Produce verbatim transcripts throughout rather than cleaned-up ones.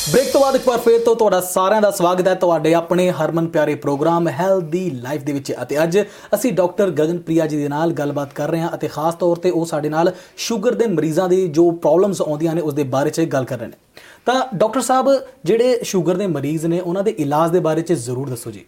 Break तो बाद एक बार फिर तो तुहाडा सारिਆਂ ਦਾ ਸਵਾਗਤ ਹੈ ਤੁਹਾਡੇ ਆਪਣੇ ਹਰਮਨ ਪਿਆਰੇ ਪ੍ਰੋਗਰਾਮ ਹੈਲਦੀ ਲਾਈਫ ਦੇ ਵਿੱਚ। ਅਤੇ ਅੱਜ ਅਸੀਂ ਡਾਕਟਰ ਗਗਨਪ੍ਰਿਆ ਜੀ ਦੇ ਨਾਲ ਗੱਲਬਾਤ ਕਰ ਰਹੇ ਹਾਂ ਅਤੇ ਖਾਸ ਤੌਰ ਤੇ ਉਹ ਸਾਡੇ ਨਾਲ ਸ਼ੂਗਰ ਦੇ ਮਰੀਜ਼ਾਂ ਦੀ ਜੋ ਪ੍ਰੋਬਲਮਸ ਆਉਂਦੀਆਂ ਨੇ ਉਸ ਦੇ ਬਾਰੇ 'ਚ ਗੱਲ ਕਰ ਰਹੇ ਨੇ। ਤਾਂ ਡਾਕਟਰ ਸਾਹਿਬ ਜਿਹੜੇ ਸ਼ੂਗਰ ਦੇ ਮਰੀਜ਼ ਨੇ ਉਹਨਾਂ ਦੇ ਇਲਾਜ ਦੇ ਬਾਰੇ 'ਚ ਜ਼ਰੂਰ ਦੱਸੋ ਜੀ।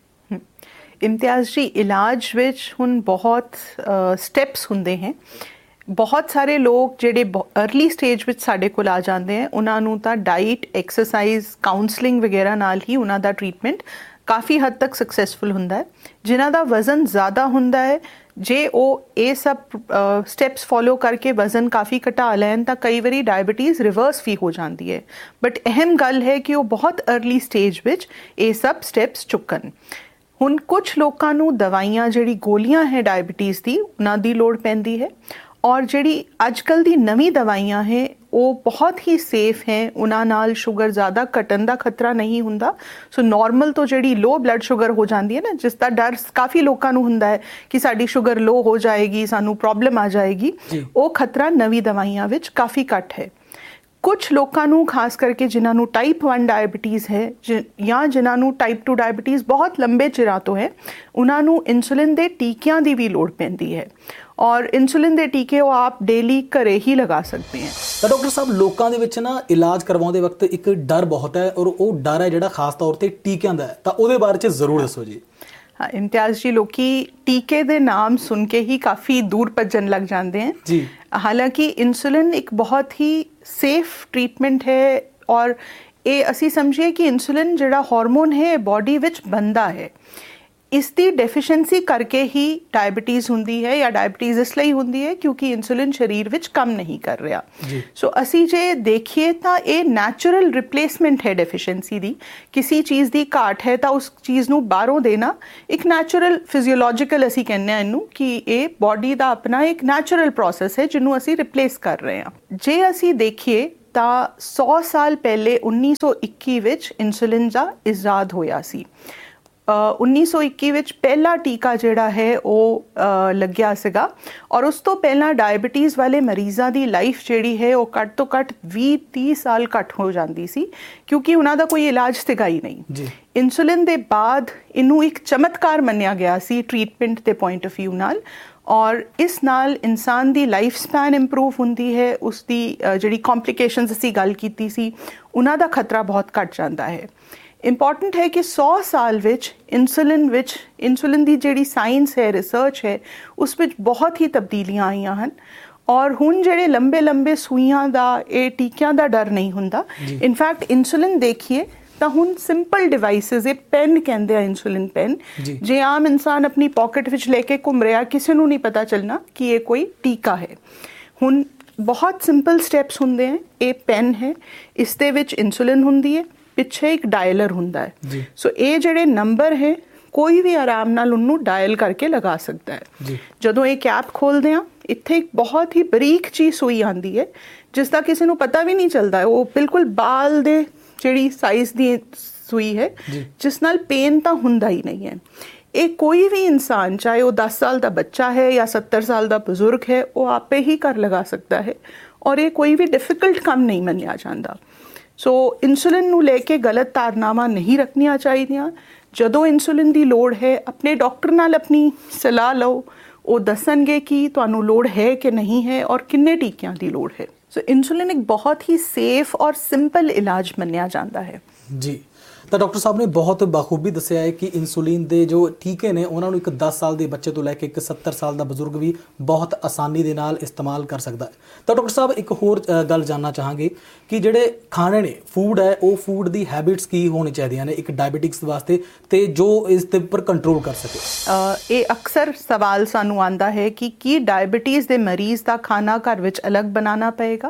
ਇਮਤਿਆਜ਼ ਜੀ, ਇਲਾਜ ਵਿੱਚ ਹੁਣ ਬਹੁਤ ਸਟੈਪਸ ਹੁੰਦੇ हैं। बहुत सारे लोग ਜਿਹੜੇ अर्ली ਸਟੇਜ ਵਿੱਚ ਸਾਡੇ ਕੋਲ ਆ ਜਾਂਦੇ ਹੈ ਉਹਨਾਂ ਨੂੰ ਤਾਂ ਡਾਈਟ, ਐਕਸਰਸਾਈਜ਼, ਕਾਉਂਸਲਿੰਗ ਵਗੈਰਾ ਨਾਲ ਹੀ ਉਹਨਾਂ ਦਾ ਟ੍ਰੀਟਮੈਂਟ ਕਾਫੀ ਹੱਦ ਤੱਕ ਸਕਸੈਸਫੁਲ ਹੁੰਦਾ ਹੈ। ਜਿਨ੍ਹਾਂ ਦਾ ਵਜ਼ਨ ਜ਼ਿਆਦਾ ਹੁੰਦਾ ਹੈ, ਜੇ ਉਹ ਇਹ ਸਭ ਸਟੈਪਸ ਫੋਲੋ ਕਰਕੇ ਵਜ਼ਨ ਕਾਫੀ ਘਟਾ ਲੈਣ ਤਾਂ ਕਈ ਵਾਰੀ ਡਾਇਬਟੀਜ਼ ਰਿਵਰਸ ਵੀ ਹੋ ਜਾਂਦੀ ਹੈ। ਬਟ ਅਹਿਮ ਗੱਲ ਹੈ ਕਿ ਉਹ ਬਹੁਤ अर्ਲੀ ਸਟੇਜ ਵਿੱਚ ਇਹ ਸਭ ਸਟੈਪਸ ਚੁੱਕਣ। ਹੁਣ ਕੁਝ ਲੋਕਾਂ ਨੂੰ ਦਵਾਈਆਂ, ਜਿਹੜੀ ਗੋਲੀਆਂ ਹੈ ਡਾਇਬਟੀਜ਼ ਦੀ, ਉਹਨਾਂ ਦੀ ਲੋੜ ਪੈਂਦੀ ਹੈ। और ਜਿਹੜੀ ਅੱਜ ਕੱਲ੍ਹ ਦੀ ਨਵੀਂ ਦਵਾਈਆਂ ਹੈ ਉਹ ਬਹੁਤ ਹੀ ਸੇਫ ਹੈ, ਉਹਨਾਂ ਨਾਲ ਸ਼ੂਗਰ ਜ਼ਿਆਦਾ ਘਟਣ ਦਾ ਖਤਰਾ ਨਹੀਂ ਹੁੰਦਾ। ਸੋ ਨੋਰਮਲ ਤੋਂ ਜਿਹੜੀ ਲੋ ਬਲੱਡ ਸ਼ੂਗਰ ਹੋ ਜਾਂਦੀ ਹੈ ਨਾ, ਜਿਸ ਦਾ ਡਰ ਕਾਫੀ ਲੋਕਾਂ ਨੂੰ ਹੁੰਦਾ ਹੈ ਕਿ ਸਾਡੀ ਸ਼ੂਗਰ ਲੋ ਹੋ ਜਾਏਗੀ, ਸਾਨੂੰ ਪ੍ਰੋਬਲਮ ਆ ਜਾਏਗੀ, ਉਹ ਖਤਰਾ ਨਵੀਂ ਦਵਾਈਆਂ ਵਿੱਚ ਕਾਫੀ ਘੱਟ ਹੈ। ਕੁਛ ਲੋਕਾਂ ਨੂੰ ਖਾਸ ਕਰਕੇ ਜਿਨ੍ਹਾਂ ਨੂੰ ਟਾਈਪ ਵਨ ਡਾਇਬਟੀਜ਼ ਹੈ ਜਾਂ ਜਿਨ੍ਹਾਂ ਨੂੰ ਟਾਈਪ ਟੂ ਡਾਇਬਟੀਜ਼ ਬਹੁਤ ਲੰਬੇ ਚਿਰਾਂ ਤੋਂ ਹੈ, ਉਹਨਾਂ ਨੂੰ ਇਨਸੂਲਿਨ ਦੇ ਟੀਕਿਆਂ ਦੀ ਵੀ ਲੋੜ ਪੈਂਦੀ ਹੈ। ਔਰ ਇਨਸੂਲਿਨ ਦੇ ਟੀਕੇ ਉਹ ਆਪ ਡੇਲੀ ਘਰੇ ਹੀ ਲਗਾ ਸਕਦੇ ਹੈ। ਤਾਂ ਡਾਕਟਰ ਸਾਹਿਬ, ਲੋਕਾਂ ਦੇ ਵਿੱਚ ਨਾ ਇਲਾਜ ਕਰਵਾਉਂਦੇ ਵਕਤ ਇੱਕ ਡਰ ਬਹੁਤ ਹੈ ਔਰ ਉਹ ਡਰ ਹੈ ਜਿਹੜਾ ਖਾਸ ਤੌਰ ਤੇ ਟੀਕਿਆਂ ਦਾ ਹੈ, ਤਾਂ ਉਹਦੇ ਬਾਰੇ 'ਚ ਜ਼ਰੂਰ ਦੱਸੋ ਜੀ। ਹਾਂ ਇਮਤਿਆਜ਼ ਜੀ, ਲੋਕੀ ਟੀਕੇ ਦੇ ਨਾਮ ਸੁਣ ਕੇ ਹੀ ਕਾਫੀ ਦੂਰ ਭੱਜਣ ਲੱਗ ਜਾਂਦੇ हैं जी। हालांकि इंसुलिन एक बहुत ही सेफ ट्रीटमेंट है और ये असी समझिए कि इंसुलिन जिहड़ा हार्मोन है बॉडी विच बनदा है, इस दी डेफिशिएंसी करके ही डायबिटीज़ हुंदी है या डायबिटीज़ इसलिए हुंदी है क्योंकि इंसुलिन शरीर विच कम नहीं कर रहा। सो असी जे देखिए तो ये नैचुरल रिप्लेसमेंट है डेफिशिएंसी दी। किसी चीज़ की घाट है तो उस चीज़ नूं बाहरों देना एक नैचुरल फिजियोलॉजिकल असी कहने इनू कि ये बॉडी का अपना एक नैचुरल प्रोसैस है जिन्हों असी रिप्लेस कर रहे हैं। जे असी देखिए तो सौ साल पहले उन्नीस सौ इक्की विच इंसुलिन का इजाद होया सी। उन्नीस सौ इक्की ਵਿੱਚ ਪਹਿਲਾ ਟੀਕਾ ਜਿਹੜਾ ਹੈ ਉਹ ਲੱਗਿਆ ਸੀਗਾ ਔਰ ਉਸ ਤੋਂ ਪਹਿਲਾਂ ਡਾਇਬਟੀਜ਼ ਵਾਲੇ ਮਰੀਜ਼ਾਂ ਦੀ ਲਾਈਫ ਜਿਹੜੀ ਹੈ ਉਹ ਘੱਟ ਤੋਂ ਘੱਟ ਵੀਹ ਤੀਹ ਸਾਲ ਘੱਟ ਹੋ ਜਾਂਦੀ ਸੀ ਕਿਉਂਕਿ ਉਹਨਾਂ ਦਾ ਕੋਈ ਇਲਾਜ ਸੀਗਾ ਹੀ ਨਹੀਂ। ਇਨਸੂਲਿਨ ਦੇ ਬਾਅਦ ਇਹਨੂੰ ਇੱਕ ਚਮਤਕਾਰ ਮੰਨਿਆ ਗਿਆ ਸੀ ਟ੍ਰੀਟਮੈਂਟ ਦੇ ਪੁਆਇੰਟ ਆਫ ਵਿਊ ਨਾਲ ਔਰ ਇਸ ਨਾਲ ਇਨਸਾਨ ਦੀ ਲਾਈਫ ਸਪੈਨ ਇੰਪਰੂਵ ਹੁੰਦੀ ਹੈ। ਉਸ ਦੀ ਜਿਹੜੀ ਕੰਪਲਿਕੇਸ਼ਨਸ ਅਸੀਂ ਗੱਲ ਕੀਤੀ ਸੀ ਉਹਨਾਂ ਦਾ ਖਤਰਾ ਬਹੁਤ ਘੱਟ ਜਾਂਦਾ ਹੈ। ਇੰਪੋਰਟੈਂਟ ਹੈ ਕਿ ਸੌ ਸਾਲ ਵਿੱਚ ਇਨਸੂਲਿਨ ਵਿੱਚ ਇਨਸੂਲਿਨ ਦੀ ਜਿਹੜੀ ਸਾਇੰਸ ਹੈ, ਰਿਸਰਚ ਹੈ, ਉਸ ਵਿੱਚ ਬਹੁਤ ਹੀ ਤਬਦੀਲੀਆਂ ਆਈਆਂ ਹਨ ਔਰ ਹੁਣ ਜਿਹੜੇ ਲੰਬੇ ਲੰਬੇ ਸੂਈਆਂ ਦਾ, ਇਹ ਟੀਕਿਆਂ ਦਾ ਡਰ ਨਹੀਂ ਹੁੰਦਾ। ਇਨਫੈਕਟ ਇਨਸੂਲਿਨ ਦੇਖੀਏ ਤਾਂ ਹੁਣ ਸਿੰਪਲ ਡਿਵਾਈਸਿਸ, ਇਹ ਪੈਨ ਕਹਿੰਦੇ ਆ ਇਨਸੂਲਿਨ ਪੈਨ, ਜੇ ਆਮ ਇਨਸਾਨ ਆਪਣੀ ਪੋਕਟ ਵਿੱਚ ਲੈ ਕੇ ਘੁੰਮ ਰਿਹਾ, ਕਿਸੇ ਨੂੰ ਨਹੀਂ ਪਤਾ ਚੱਲਣਾ ਕਿ ਇਹ ਕੋਈ ਟੀਕਾ ਹੈ। ਹੁਣ ਬਹੁਤ ਸਿੰਪਲ ਸਟੈਪਸ ਹੁੰਦੇ ਹੈ। ਇਹ ਪੈਨ ਹੈ, ਇਸ ਦੇ ਵਿੱਚ ਇਨਸੂਲਿਨ ਹੁੰਦੀ ਹੈ, ਪਿੱਛੇ ਇੱਕ ਡਾਇਲਰ ਹੁੰਦਾ ਹੈ। ਸੋ ਇਹ ਜਿਹੜੇ ਨੰਬਰ ਹੈ ਕੋਈ ਵੀ ਆਰਾਮ ਨਾਲ ਉਹਨੂੰ ਡਾਇਲ ਕਰਕੇ ਲਗਾ ਸਕਦਾ ਹੈ। ਜਦੋਂ ਇਹ ਕੈਪ ਖੋਲਦੇ ਹਾਂ, ਇੱਥੇ ਇੱਕ ਬਹੁਤ ਹੀ ਬਰੀਕ ਚੀਜ਼ ਸੂਈ ਆਉਂਦੀ ਹੈ ਜਿਸ ਦਾ ਕਿਸੇ ਨੂੰ ਪਤਾ ਵੀ ਨਹੀਂ ਚੱਲਦਾ। ਉਹ ਬਿਲਕੁਲ ਬਾਲ ਦੇ ਜਿਹੜੀ ਸਾਈਜ਼ ਦੀ ਸੂਈ ਹੈ ਜਿਸ ਨਾਲ ਪੇਨ ਤਾਂ ਹੁੰਦਾ ਹੀ ਨਹੀਂ ਹੈ। ਇਹ ਕੋਈ ਵੀ ਇਨਸਾਨ, ਚਾਹੇ ਉਹ ਦਸ ਸਾਲ ਦਾ ਬੱਚਾ ਹੈ ਜਾਂ ਸੱਤਰ ਸਾਲ ਦਾ ਬਜ਼ੁਰਗ ਹੈ, ਉਹ ਆਪੇ ਹੀ ਘਰ ਲਗਾ ਸਕਦਾ ਹੈ ਔਰ ਇਹ ਕੋਈ ਵੀ ਡਿਫਿਕਲਟ ਕੰਮ ਨਹੀਂ ਮੰਨਿਆ ਜਾਂਦਾ। ਸੋ ਇਨਸੂਲਿਨ ਨੂੰ ਲੈ ਕੇ ਗਲਤ ਧਾਰਨਾਵਾਂ ਨਹੀਂ ਰੱਖਣੀਆਂ ਚਾਹੀਦੀਆਂ। ਜਦੋਂ ਇਨਸੂਲਿਨ ਦੀ ਲੋੜ ਹੈ ਆਪਣੇ ਡਾਕਟਰ ਨਾਲ ਆਪਣੀ ਸਲਾਹ ਲਓ, ਉਹ ਦੱਸਣਗੇ ਕਿ ਤੁਹਾਨੂੰ ਲੋੜ ਹੈ ਕਿ ਨਹੀਂ ਹੈ ਔਰ ਕਿੰਨੇ ਟੀਕਿਆਂ ਦੀ ਲੋੜ ਹੈ। ਸੋ ਇਨਸੂਲਿਨ ਇੱਕ ਬਹੁਤ ਹੀ ਸੇਫ ਔਰ ਸਿੰਪਲ ਇਲਾਜ ਮੰਨਿਆ ਜਾਂਦਾ ਹੈ ਜੀ। ਤਾਂ ਡਾਕਟਰ ਸਾਹਿਬ ਨੇ ਬਹੁਤ ਬਾਖੂਬੀ ਦੱਸਿਆ ਹੈ ਕਿ ਇਨਸੂਲਿਨ ਦੇ ਜੋ ਟੀਕੇ ਨੇ ਉਹਨਾਂ ਨੂੰ ਇੱਕ ਦਸ ਸਾਲ ਦੇ ਬੱਚੇ ਤੋਂ ਲੈ ਕੇ ਇੱਕ ਸੱਤਰ ਸਾਲ ਦਾ ਬਜ਼ੁਰਗ ਵੀ ਬਹੁਤ ਆਸਾਨੀ ਦੇ ਨਾਲ ਇਸਤੇਮਾਲ ਕਰ ਸਕਦਾ ਹੈ। ਤਾਂ ਡਾਕਟਰ ਸਾਹਿਬ ਇੱਕ ਹੋਰ ਗੱਲ ਜਾਣਨਾ ਚਾਹਾਂਗੇ ਕਿ ਜਿਹੜੇ ਖਾਣੇ ਨੇ, ਫੂਡ ਹੈ, ਉਹ ਫੂਡ ਦੀ ਹੈਬਿਟਸ ਕੀ ਹੋਣੀ ਚਾਹੀਦੀਆਂ ਨੇ ਇੱਕ ਡਾਇਬਟਿਕਸ ਵਾਸਤੇ ਤੇ ਜੋ ਇਸ ਦੇ ਉੱਪਰ ਕੰਟਰੋਲ ਕਰ ਸਕੇ। ਇਹ ਅਕਸਰ ਸਵਾਲ ਸਾਨੂੰ ਆਉਂਦਾ ਹੈ ਕਿ ਕੀ ਡਾਇਬਟੀਜ਼ ਦੇ ਮਰੀਜ਼ ਦਾ ਖਾਣਾ ਘਰ ਵਿੱਚ ਅਲੱਗ ਬਣਾਉਣਾ ਪਏਗਾ।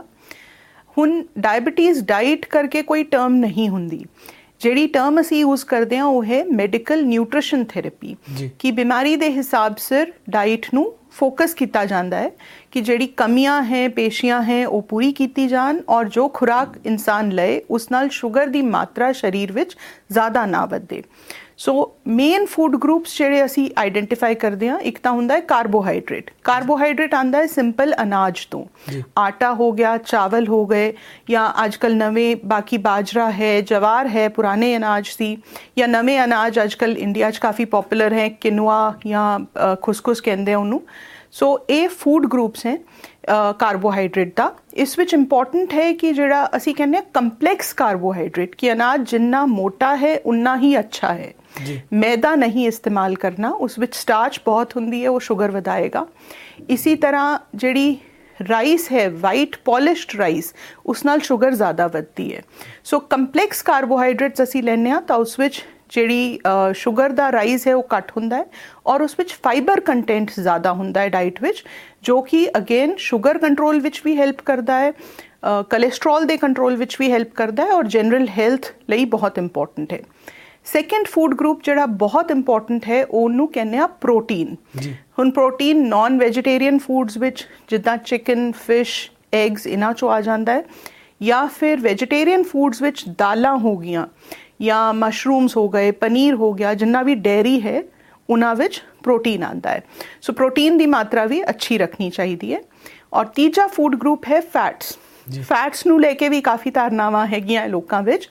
ਹੁਣ ਡਾਇਬਟੀਜ਼ ਡਾਈਟ ਕਰਕੇ ਕੋਈ ਟਰਮ ਨਹੀਂ ਹੁੰਦੀ। ਜਿਹੜੀ ਟਰਮ ਅਸੀਂ ਯੂਜ਼ ਕਰਦੇ ਹਾਂ ਉਹ ਹੈ ਮੈਡੀਕਲ ਨਿਊਟ੍ਰੀਸ਼ਨ ਥੈਰੇਪੀ, ਕਿ ਬਿਮਾਰੀ ਦੇ ਹਿਸਾਬ ਸਿਰ ਡਾਈਟ ਨੂੰ फोकस किया जाता है कि ਜਿਹੜੀ ਕਮੀਆਂ ਹੈ ਪੇਸ਼ੀਆਂ ਹੈ ਉਹ ਪੂਰੀ ਕੀਤੀ ਜਾਣ ਔਰ ਜੋ ਖੁਰਾਕ ਇਨਸਾਨ ਲਏ ਉਸ ਨਾਲ ਸ਼ੂਗਰ ਦੀ ਮਾਤਰਾ ਸਰੀਰ ਵਿੱਚ ਜ਼ਿਆਦਾ ਨਾ ਵਧੇ। ਸੋ ਮੇਨ ਫੂਡ ਗਰੁੱਪਸ ਜਿਹੜੇ ਅਸੀਂ ਆਈਡੈਂਟੀਫਾਈ ਕਰਦੇ ਹਾਂ, ਇੱਕ ਤਾਂ ਹੁੰਦਾ ਹੈ ਕਾਰਬੋਹਾਈਡਰੇਟ। ਕਾਰਬੋਹਾਈਡਰੇਟ ਆਉਂਦਾ ਹੈ ਸਿੰਪਲ ਅਨਾਜ ਤੋਂ, ਆਟਾ ਹੋ ਗਿਆ, ਚਾਵਲ ਹੋ ਗਏ, ਜਾਂ ਅੱਜ ਕੱਲ੍ਹ ਨਵੇਂ ਬਾਕੀ ਬਾਜਰਾ ਹੈ, ਜਵਾਰ ਹੈ, ਪੁਰਾਣੇ ਅਨਾਜ ਸੀ, ਜਾਂ ਨਵੇਂ ਅਨਾਜ ਅੱਜ ਕੱਲ੍ਹ ਇੰਡੀਆ 'ਚ ਕਾਫੀ ਪੋਪੂਲਰ ਹੈ, ਕਿਨੂਆ ਜਾਂ ਖੁਸਖੁਸ ਕਹਿੰਦੇ ਆ ਉਹਨੂੰ। ਸੋ ਇਹ ਫੂਡ ਗਰੁੱਪਸ ਹੈ ਕਾਰਬੋਹਾਈਡਰੇਟ ਦਾ। ਇਸ ਵਿੱਚ ਇੰਪੋਰਟੈਂਟ ਹੈ ਕਿ ਜਿਹੜਾ ਅਸੀਂ ਕਹਿੰਦੇ ਹਾਂ ਕੰਪਲੈਕਸ ਕਾਰਬੋਹਾਈਡਰੇਟ, ਕਿ ਅਨਾਜ ਜਿੰਨਾ ਮੋਟਾ ਹੈ ਉਨਾ ਹੀ ਅੱਛਾ ਹੈ। मैदा नहीं इस्तेमाल करना, उस विच स्टार्च बहुत हुंदी है, वो शुगर वधाएगा। इसी तरह जिहड़ी राइस है, वाइट पॉलिश्ड राइस, उस नाल शुगर ज़्यादा वधदी है। सो कंपलैक्स कार्बोहाइड्रेट्स असी लैंदे आ तां उस विच जिहड़ी शुगर दा राइस है वो घट हुंदा है और उस विच फाइबर कंटेंट ज़्यादा हुंदा है डाइट विच, जो कि अगेन शुगर कंट्रोल विच भी हेल्प करदा है, कोलेस्ट्रॉल दे कंट्रोल विच भी हेल्प करदा है और जनरल हेल्थ लई बहुत इंपॉर्टेंट है। ਸੈਕੰਡ ਫੂਡ ਗਰੁੱਪ ਜਿਹੜਾ ਬਹੁਤ ਇੰਪੋਰਟੈਂਟ ਹੈ ਉਹਨੂੰ ਕਹਿੰਦੇ ਆ ਪ੍ਰੋਟੀਨ। ਹੁਣ ਪ੍ਰੋਟੀਨ ਨਾਨ ਵੈਜੀਟੇਰੀਅਨ ਫੂਡਸ ਵਿੱਚ ਜਿੱਦਾਂ ਚਿਕਨ, ਫਿਸ਼, ਐਗਸ ਇਹਨਾਂ 'ਚੋਂ ਆ ਜਾਂਦਾ ਹੈ, ਜਾਂ ਫਿਰ ਵੈਜੀਟੇਰੀਅਨ ਫੂਡਸ ਵਿੱਚ ਦਾਲਾਂ ਹੋ ਗਈਆਂ ਜਾਂ ਮਸ਼ਰੂਮਸ ਹੋ ਗਏ, ਪਨੀਰ ਹੋ ਗਿਆ, ਜਿੰਨਾ ਵੀ ਡੇਅਰੀ ਹੈ ਉਹਨਾਂ ਵਿੱਚ ਪ੍ਰੋਟੀਨ ਆਉਂਦਾ ਹੈ। ਸੋ ਪ੍ਰੋਟੀਨ ਦੀ ਮਾਤਰਾ ਵੀ ਅੱਛੀ ਰੱਖਣੀ ਚਾਹੀਦੀ ਹੈ। ਔਰ ਤੀਜਾ ਫੂਡ ਗਰੁੱਪ ਹੈ ਫੈਟਸ। ਫੈਟਸ ਨੂੰ ਲੈ ਕੇ ਵੀ ਕਾਫੀ ਧਾਰਨਾਵਾਂ ਹੈਗੀਆਂ ਲੋਕਾਂ ਵਿੱਚ।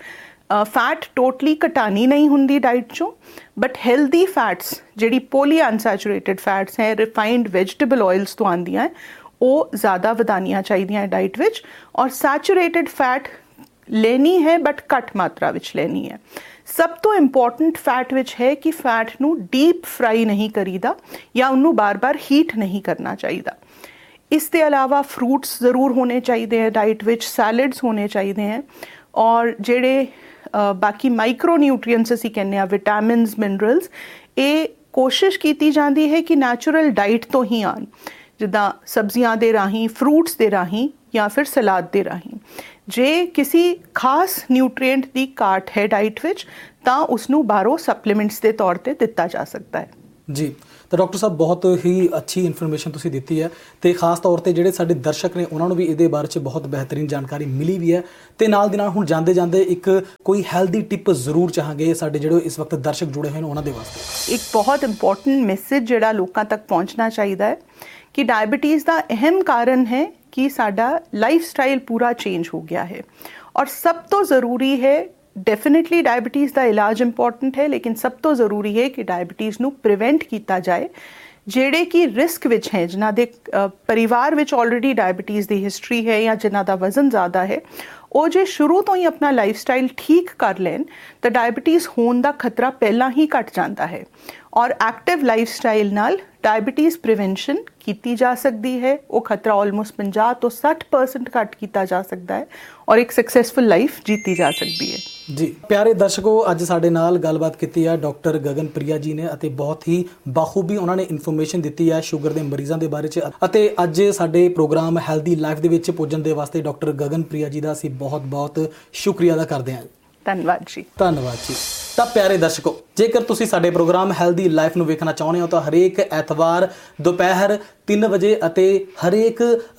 ਫੈਟ ਟੋਟਲੀ ਘਟਾਣੀ ਨਹੀਂ ਹੁੰਦੀ ਡਾਈਟ 'ਚੋਂ, ਬਟ ਹੈਲਦੀ ਫੈਟਸ ਜਿਹੜੀ ਪੋਲੀ ਅਨਸੈਚੂਰੇਟਡ ਫੈਟਸ ਹੈ, ਰਿਫਾਈਨਡ ਵੈਜੀਟੇਬਲ ਆਇਲਸ ਤੋਂ ਆਉਂਦੀਆਂ ਹੈ, ਉਹ ਜ਼ਿਆਦਾ ਵਧਾਉਣੀਆਂ ਚਾਹੀਦੀਆਂ ਡਾਈਟ ਵਿੱਚ। ਔਰ ਸੈਚੂਰੇਟਡ ਫੈਟ ਲੈਣੀ ਹੈ ਬਟ ਘੱਟ ਮਾਤਰਾ ਵਿੱਚ ਲੈਣੀ ਹੈ। ਸਭ ਤੋਂ ਇੰਪੋਰਟੈਂਟ ਫੈਟ ਵਿੱਚ ਹੈ ਕਿ ਫੈਟ ਨੂੰ ਡੀਪ ਫਰਾਈ ਨਹੀਂ ਕਰੀਦਾ ਜਾਂ ਉਹਨੂੰ ਬਾਰ-ਬਾਰ ਹੀਟ ਨਹੀਂ ਕਰਨਾ ਚਾਹੀਦਾ। ਇਸ ਦੇ ਇਲਾਵਾ ਫਰੂਟਸ ਜ਼ਰੂਰ ਹੋਣੇ ਚਾਹੀਦੇ ਹੈ ਡਾਈਟ ਵਿੱਚ, ਸੈਲਡਸ ਹੋਣੇ ਚਾਹੀਦੇ ਹੈ, ਔਰ ਜਿਹੜੇ ਬਾਕੀ ਮਾਈਕਰੋ ਨਿਊਟਰੀਐਂਟਸ ਅਸੀਂ ਕਹਿੰਦੇ ਹਾਂ, ਵਿਟਾਮਿਨਸ, ਮਿਨਰਲਸ, ਇਹ ਕੋਸ਼ਿਸ਼ ਕੀਤੀ ਜਾਂਦੀ ਹੈ ਕਿ ਨੈਚੁਰਲ ਡਾਈਟ ਤੋਂ ਹੀ ਆਉਣ, ਜਿੱਦਾਂ ਸਬਜ਼ੀਆਂ ਦੇ ਰਾਹੀਂ, ਫਰੂਟਸ ਦੇ ਰਾਹੀਂ ਜਾਂ ਫਿਰ ਸਲਾਦ ਦੇ ਰਾਹੀਂ। ਜੇ ਕਿਸੇ ਖਾਸ ਨਿਊਟਰੀਐਂਟ ਦੀ ਘਾਟ ਹੈ ਡਾਈਟ ਵਿੱਚ ਤਾਂ ਉਸਨੂੰ ਬਾਹਰੋਂ ਸਪਲੀਮੈਂਟਸ ਦੇ ਤੌਰ 'ਤੇ ਦਿੱਤਾ ਜਾ ਸਕਦਾ ਹੈ। ਜੀ, ਤਾਂ ਡਾਕਟਰ ਸਾਹਿਬ ਬਹੁਤ ਹੀ ਅੱਛੀ ਇਨਫੋਰਮੇਸ਼ਨ ਤੁਸੀਂ ਦਿੱਤੀ ਹੈ, ਅਤੇ ਖਾਸ ਤੌਰ 'ਤੇ ਜਿਹੜੇ ਸਾਡੇ ਦਰਸ਼ਕ ਨੇ ਉਹਨਾਂ ਨੂੰ ਵੀ ਇਹਦੇ ਬਾਰੇ 'ਚ ਬਹੁਤ ਬਿਹਤਰੀਨ ਜਾਣਕਾਰੀ ਮਿਲੀ ਵੀ ਹੈ। ਅਤੇ ਨਾਲ ਦੀ ਨਾਲ ਹੁਣ ਜਾਂਦੇ ਜਾਂਦੇ ਇੱਕ ਕੋਈ ਹੈਲਦੀ ਟਿਪ ਜ਼ਰੂਰ ਚਾਹਾਂਗੇ ਸਾਡੇ ਜਿਹੜੇ ਇਸ ਵਕਤ ਦਰਸ਼ਕ ਜੁੜੇ ਹੋਏ ਨੇ ਉਹਨਾਂ ਦੇ ਵਾਸਤੇ। ਇੱਕ ਬਹੁਤ ਇੰਪੋਰਟੈਂਟ ਮੈਸੇਜ ਜਿਹੜਾ ਲੋਕਾਂ ਤੱਕ ਪਹੁੰਚਣਾ ਚਾਹੀਦਾ ਹੈ ਕਿ ਡਾਇਬਟੀਜ਼ ਦਾ ਅਹਿਮ ਕਾਰਨ ਹੈ ਕਿ ਸਾਡਾ ਲਾਈਫ ਸਟਾਈਲ ਪੂਰਾ ਚੇਂਜ ਹੋ ਗਿਆ ਹੈ। ਔਰ ਸਭ ਤੋਂ ਜ਼ਰੂਰੀ ਹੈ, ਡੈਫੀਨੇਟਲੀ ਡਾਇਬਟੀਜ਼ ਦਾ ਇਲਾਜ ਇੰਪੋਰਟੈਂਟ ਹੈ, ਲੇਕਿਨ ਸਭ ਤੋਂ ਜ਼ਰੂਰੀ ਹੈ ਕਿ ਡਾਇਬਟੀਜ਼ ਨੂੰ ਪ੍ਰੀਵੈਂਟ ਕੀਤਾ ਜਾਏ। ਜਿਹੜੇ ਕਿ ਰਿਸਕ ਵਿੱਚ ਹੈ, ਜਿਨ੍ਹਾਂ ਦੇ ਪਰਿਵਾਰ ਵਿੱਚ ਆਲਰੇਡੀ ਡਾਇਬਟੀਜ਼ ਦੀ ਹਿਸਟਰੀ ਹੈ ਜਾਂ ਜਿਨ੍ਹਾਂ ਦਾ ਵਜ਼ਨ ਜ਼ਿਆਦਾ ਹੈ, ਉਹ ਜੇ ਸ਼ੁਰੂ ਤੋਂ ਹੀ ਆਪਣਾ ਲਾਈਫ ਸਟਾਈਲ ਠੀਕ ਕਰ ਲੈਣ ਤਾਂ ਡਾਇਬਟੀਜ਼ ਹੋਣ ਦਾ ਖਤਰਾ ਪਹਿਲਾਂ ਹੀ ਘਟ ਜਾਂਦਾ ਹੈ। ਔਰ ਐਕਟਿਵ ਲਾਈਫ ਸਟਾਈਲ ਨਾਲ ਡਾਇਬਟੀਜ਼ ਪ੍ਰੀਵੈਂਸ਼ਨ ਕੀਤੀ ਜਾ ਸਕਦੀ ਹੈ। ਉਹ ਖਤਰਾ ਆਲਮੋਸਟ ਪੰਜਾਹ ਤੋਂ ਸੱਠ ਪਰਸੈਂਟ ਘੱਟ ਕੀਤਾ ਜਾ ਸਕਦਾ ਹੈ ਔਰ ਇੱਕ ਸਕਸੈਸਫੁਲ ਲਾਈਫ ਜੀਤੀ ਜਾ ਸਕਦੀ ਹੈ। ਜੀ ਪਿਆਰੇ ਦਰਸ਼ਕੋ, ਅੱਜ ਸਾਡੇ ਨਾਲ ਗੱਲਬਾਤ ਕੀਤੀ ਹੈ ਡਾਕਟਰ ਗਗਨ ਪ੍ਰਿਆ ਜੀ ਨੇ, ਅਤੇ ਬਹੁਤ ਹੀ ਬਾਖੂਬੀ ਉਹਨਾਂ ਨੇ ਇਨਫੋਰਮੇਸ਼ਨ ਦਿੱਤੀ ਹੈ ਸ਼ੂਗਰ ਦੇ ਮਰੀਜ਼ਾਂ ਦੇ ਬਾਰੇ 'ਚ। ਅਤੇ ਅੱਜ ਸਾਡੇ ਪ੍ਰੋਗਰਾਮ ਹੈਲਦੀ ਲਾਈਫ ਦੇ ਵਿੱਚ ਪੁੱਜਣ ਦੇ ਵਾਸਤੇ ਡਾਕਟਰ ਗਗਨ ਪ੍ਰਿਆ ਜੀ ਦਾ ਅਸੀਂ ਬਹੁਤ ਬਹੁਤ ਸ਼ੁਕਰੀਆ ਅਦਾ ਕਰਦੇ ਹਾਂ। ਧੰਨਵਾਦ ਜੀ। ਧੰਨਵਾਦ ਜੀ। ਤਾਂ ਪਿਆਰੇ ਦਰਸ਼ਕੋ, ਜੇਕਰ ਤੁਸੀਂ ਸਾਡੇ ਪ੍ਰੋਗਰਾਮ ਹੈਲਦੀ ਲਾਈਫ ਨੂੰ ਵੇਖਣਾ ਚਾਹੁੰਦੇ ਹੋ ਤਾਂ ਹਰੇਕ ਐਤਵਾਰ ਦੁਪਹਿਰ ਤਿੰਨ ਵਜੇ ਅਤੇ ਹਰੇਕ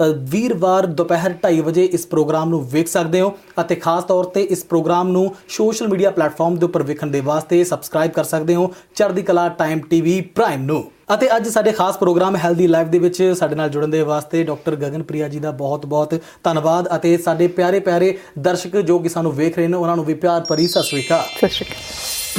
ਵੀਰਵਾਰ ਦੁਪਹਿਰ ਢਾਈ ਵਜੇ ਇਸ ਪ੍ਰੋਗਰਾਮ ਨੂੰ ਵੇਖ ਸਕਦੇ ਹੋ। ਅਤੇ ਖਾਸ ਤੌਰ 'ਤੇ ਇਸ ਪ੍ਰੋਗਰਾਮ ਨੂੰ ਸੋਸ਼ਲ ਮੀਡੀਆ ਪਲੇਟਫਾਰਮ ਦੇ ਉੱਪਰ ਵੇਖਣ ਦੇ ਵਾਸਤੇ ਸਬਸਕ੍ਰਾਈਬ ਕਰ ਸਕਦੇ ਹੋ ਚੜ੍ਹਦੀ ਕਲਾ ਟਾਈਮ ਟੀਵੀ ਪ੍ਰਾਈਮ ਨੂੰ। ਅਤੇ ਅੱਜ ਸਾਡੇ ਖਾਸ ਪ੍ਰੋਗਰਾਮ ਹੈਲਦੀ ਲਾਈਫ ਦੇ ਵਿੱਚ ਸਾਡੇ ਨਾਲ ਜੁੜਨ ਦੇ ਵਾਸਤੇ ਡਾਕਟਰ ਗਗਨ ਪ੍ਰਿਆ ਜੀ ਦਾ ਬਹੁਤ ਬਹੁਤ ਧੰਨਵਾਦ। ਅਤੇ ਸਾਡੇ ਪਿਆਰੇ ਪਿਆਰੇ ਦਰਸ਼ਕ ਜੋ ਕਿ ਸਾਨੂੰ ਵੇਖ ਰਹੇ ਨੇ ਉਹਨਾਂ ਨੂੰ ਵੀ ਪਿਆਰ ਭਰੀ ਸਤਿ ਸ਼੍ਰੀ ਅਕਾਲ। ਸਤਿ ਸ਼੍ਰੀ ਅਕਾਲ।